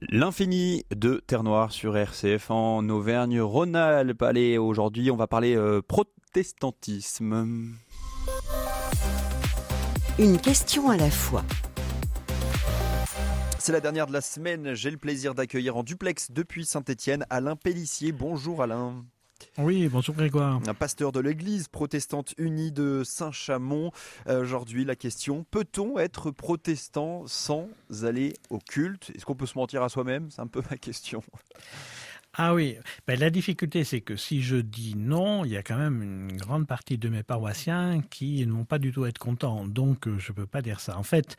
L'infini de Terre Noire sur RCF en Auvergne-Rhône-Alpes. Allez, aujourd'hui, on va parler protestantisme. Une question à la fois. C'est la dernière de la semaine. J'ai le plaisir d'accueillir en duplex depuis Saint-Étienne Alain Pellissier. Bonjour Alain. Oui, bonjour Grégoire. Un pasteur de l'église protestante unie de Saint-Chamond. Aujourd'hui, la question, peut-on être protestant sans aller au culte ? Est-ce qu'on peut se mentir à soi-même ? C'est un peu ma question. Ah oui, la difficulté c'est que si je dis non, il y a quand même une grande partie de mes paroissiens qui ne vont pas du tout être contents. Donc je ne peux pas dire ça. En fait,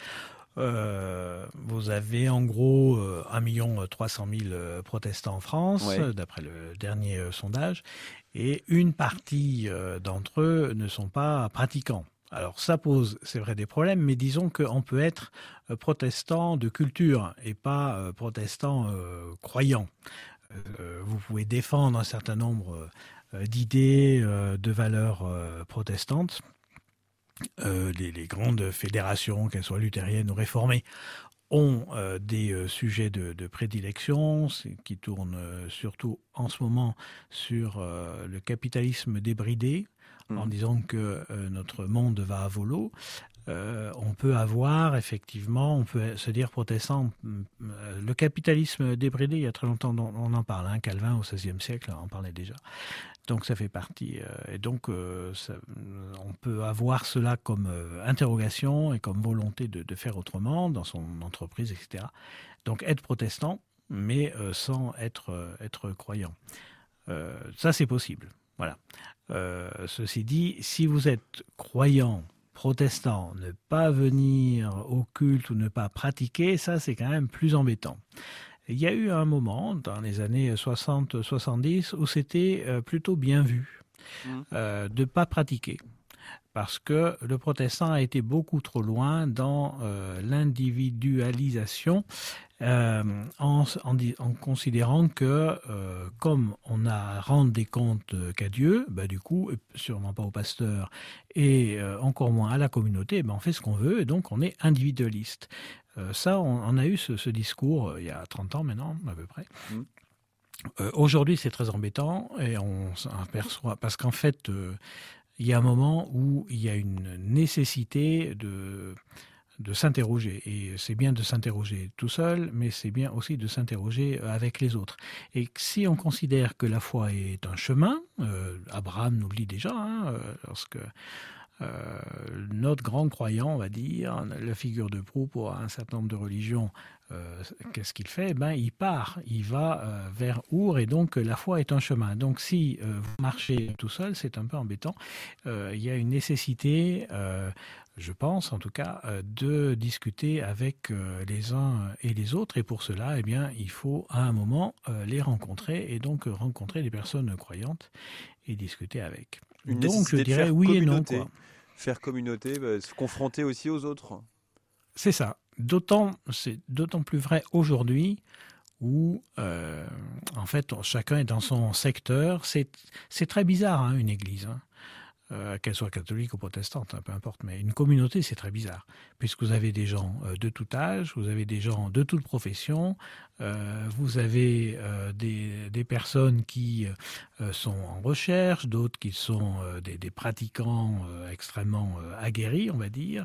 vous avez en gros 1 300 000 protestants en France, ouais, d'après le dernier sondage, et une partie d'entre eux ne sont pas pratiquants. Alors ça pose, c'est vrai, des problèmes, mais disons qu'on peut être protestant de culture et pas protestant croyant. Vous pouvez défendre un certain nombre d'idées, de valeurs protestantes. Les grandes fédérations, qu'elles soient luthériennes ou réformées, ont des sujets de prédilection qui tournent surtout en ce moment sur le capitalisme débridé, en disant que notre monde va à volo. On peut avoir effectivement, on peut se dire protestant, le capitalisme débridé, il y a très longtemps on en parle, Calvin au XVIe siècle en parlait déjà. Donc ça fait partie, et donc on peut avoir cela comme interrogation et comme volonté de faire autrement dans son entreprise, etc. Donc être protestant, mais sans être croyant. Ça c'est possible, voilà. Ceci dit, si vous êtes croyant, protestant, ne pas venir au culte ou ne pas pratiquer, ça c'est quand même plus embêtant. Il y a eu un moment, dans les années 60-70, où c'était plutôt bien vu de ne pas pratiquer. Parce que le protestant a été beaucoup trop loin dans l'individualisation, en considérant que comme on n'a à rendre des comptes qu'à Dieu, du coup, sûrement pas au pasteur, et encore moins à la communauté, on fait ce qu'on veut, et donc on est individualiste. Ça, on a eu ce discours il y a 30 ans maintenant, à peu près. Aujourd'hui, c'est très embêtant, et on s'aperçoit, parce qu'en fait, il y a un moment où il y a une nécessité de s'interroger. Et c'est bien de s'interroger tout seul, mais c'est bien aussi de s'interroger avec les autres. Et si on considère que la foi est un chemin, Abraham nous le dit déjà, lorsque notre grand croyant, on va dire, la figure de proue pour un certain nombre de religions, qu'est-ce qu'il fait ? Il part, il va vers Our, et donc la foi est un chemin. Donc si vous marchez tout seul, c'est un peu embêtant. Il y a une nécessité, je pense en tout cas, de discuter avec les uns et les autres, et pour cela, il faut à un moment les rencontrer, et donc rencontrer des personnes croyantes et discuter avec. Donc je dirais oui et non, quoi. Faire communauté, se confronter aussi aux autres. C'est ça. C'est d'autant plus vrai aujourd'hui où, en fait, chacun est dans son secteur. C'est très bizarre, une église, qu'elle soit catholique ou protestante, peu importe. Mais une communauté, c'est très bizarre, puisque vous avez des gens de tout âge, vous avez des gens de toute profession, vous avez des personnes qui sont en recherche, d'autres qui sont des pratiquants extrêmement aguerris, on va dire.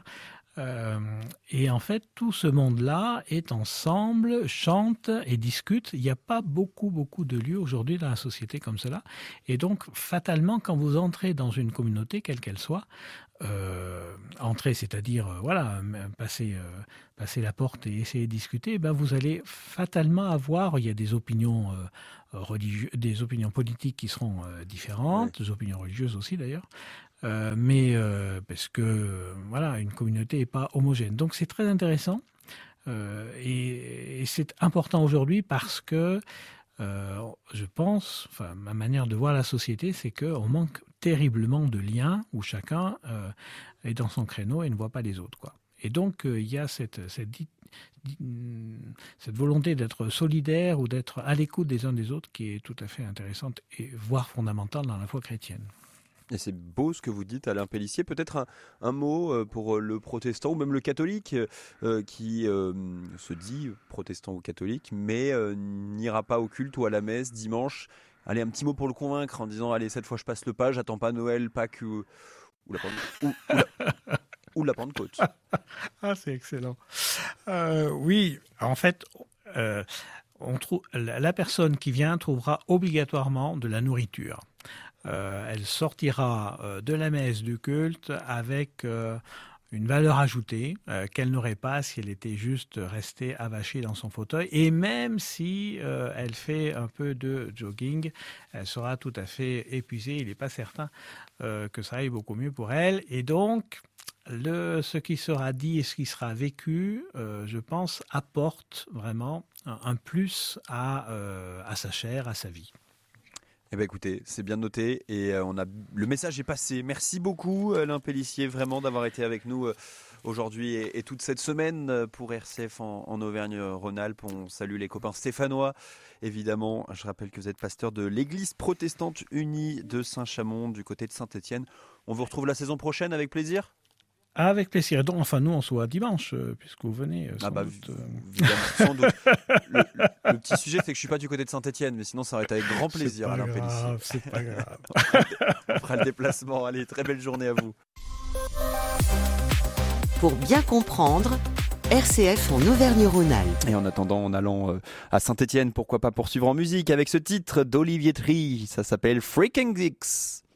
Et en fait, tout ce monde-là est ensemble, chante et discute. Il n'y a pas beaucoup de lieux aujourd'hui dans la société comme cela. Et donc, fatalement, quand vous entrez dans une communauté, quelle qu'elle soit, entrer, c'est-à-dire passer la porte et essayer de discuter, vous allez fatalement avoir, il y a des opinions religieuses, des opinions politiques qui seront différentes, des opinions religieuses aussi d'ailleurs. Parce que une communauté n'est pas homogène. Donc c'est très intéressant et c'est important aujourd'hui parce que je pense, ma manière de voir la société, c'est qu'on manque terriblement de liens où chacun est dans son créneau et ne voit pas les autres, quoi. Et donc il y a cette volonté d'être solidaire ou d'être à l'écoute des uns des autres qui est tout à fait intéressante et voire fondamentale dans la foi chrétienne. Et c'est beau ce que vous dites, Alain Pellissier. Peut-être un mot pour le protestant ou même le catholique qui se dit protestant ou catholique, mais n'ira pas au culte ou à la messe dimanche. Allez, un petit mot pour le convaincre en disant allez, cette fois je passe le pas, j'attends pas Noël, Pâques ou la Pentecôte. Ah, c'est excellent. Oui, en fait, la personne qui vient trouvera obligatoirement de la nourriture. Elle sortira de la messe du culte avec une valeur ajoutée qu'elle n'aurait pas si elle était juste restée avachée dans son fauteuil. Et même si elle fait un peu de jogging, elle sera tout à fait épuisée. Il n'est pas certain que ça aille beaucoup mieux pour elle. Et donc, ce qui sera dit et ce qui sera vécu, je pense, apporte vraiment un plus à sa chair, à sa vie. Eh bien écoutez, c'est bien noté et le message est passé. Merci beaucoup Alain Pellissier vraiment d'avoir été avec nous aujourd'hui et toute cette semaine pour RCF en Auvergne-Rhône-Alpes. On salue les copains stéphanois. Évidemment, je rappelle que vous êtes pasteur de l'Église protestante unie de Saint-Chamond du côté de Saint-Étienne. On vous retrouve la saison prochaine avec plaisir. Avec plaisir. Donc, enfin, nous, on se voit dimanche, puisque vous venez. Sans doute. Le petit sujet, c'est que je ne suis pas du côté de Saint-Étienne, mais sinon, ça aurait été avec grand plaisir, Alain Pellissier. C'est pas grave. On fera le déplacement. Allez, très belle journée à vous. Pour bien comprendre, RCF en Auvergne-Rhône-Alpes. Et en attendant, en allant à Saint-Étienne, pourquoi pas poursuivre en musique avec ce titre d'Olivier Try. Ça s'appelle Freaking Dix.